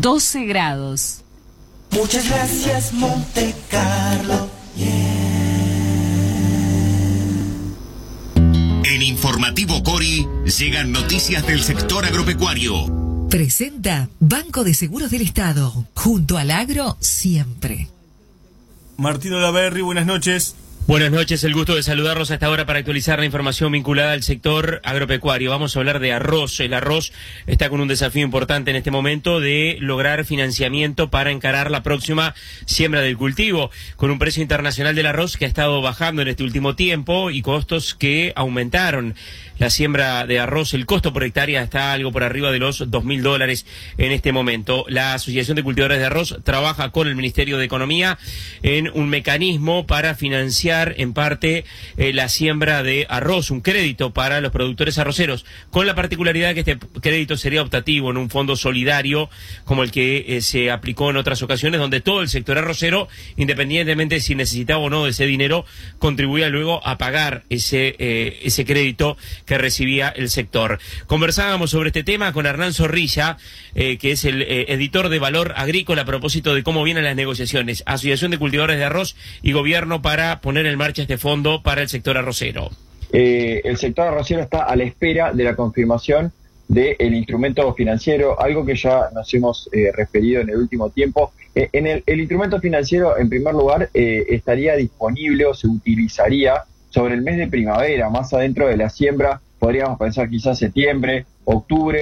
12 grados. Muchas gracias, Monte Carlo. En Informativo Cori llegan noticias del sector agropecuario. Presenta Banco de Seguros del Estado. Junto al agro, siempre. Martín Olaverri, buenas noches. Buenas noches, el gusto de saludarlos a esta hora para actualizar la información vinculada al sector agropecuario. Vamos a hablar de arroz. El arroz está con un desafío importante en este momento de lograr financiamiento para encarar la próxima siembra del cultivo, con un precio internacional del arroz que ha estado bajando en este último tiempo y costos que aumentaron. La siembra de arroz, el costo por hectárea está algo por arriba de los $2.000 en este momento. La Asociación de Cultivadores de Arroz trabaja con el Ministerio de Economía en un mecanismo para financiar en parte la siembra de arroz, un crédito para los productores arroceros, con la particularidad que este crédito sería optativo en un fondo solidario como el que se aplicó en otras ocasiones, donde todo el sector arrocero, independientemente si necesitaba o no de ese dinero, contribuía luego a pagar ese crédito que recibía el sector. Conversábamos sobre este tema con Hernán Zorrilla, que es el editor de Valor Agrícola, a propósito de cómo vienen las negociaciones, Asociación de Cultivadores de Arroz y Gobierno, para poner en marcha este fondo para el sector arrocero. El sector arrocero está a la espera de la confirmación del instrumento financiero, algo que ya nos hemos referido en el último tiempo. El instrumento financiero, en primer lugar, estaría disponible o se utilizaría sobre el mes de primavera, más adentro de la siembra. Podríamos pensar quizás septiembre, octubre.